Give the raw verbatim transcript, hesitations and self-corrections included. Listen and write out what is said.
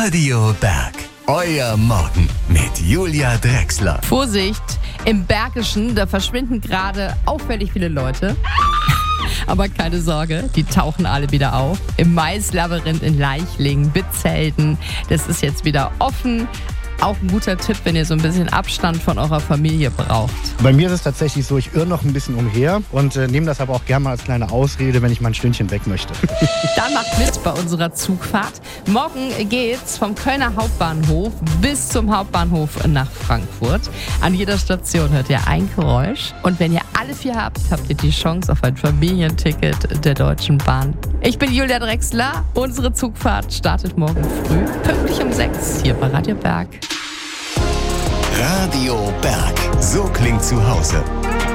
Radio Berg. Euer Morgen mit Julia Drechsler. Vorsicht, im Bergischen, da verschwinden gerade auffällig viele Leute. Aber keine Sorge, die tauchen alle wieder auf. Im Maislabyrinth in Leichlingen, Bitzelden, das ist jetzt wieder offen. Auch ein guter Tipp, wenn ihr so ein bisschen Abstand von eurer Familie braucht. Bei mir ist es tatsächlich so, ich irre noch ein bisschen umher und äh, nehme das aber auch gerne mal als kleine Ausrede, wenn ich mal ein Stündchen weg möchte. Dann macht mit bei unserer Zugfahrt. Morgen geht's vom Kölner Hauptbahnhof bis zum Hauptbahnhof nach Frankfurt. An jeder Station hört ihr ein Geräusch. Und wenn ihr alle vier habt, habt ihr die Chance auf ein Familienticket der Deutschen Bahn. Ich bin Julia Drechsler. Unsere Zugfahrt startet morgen früh, pünktlich um sechs, hier bei Radio Berg. Radio Berg. So klingt zu Hause.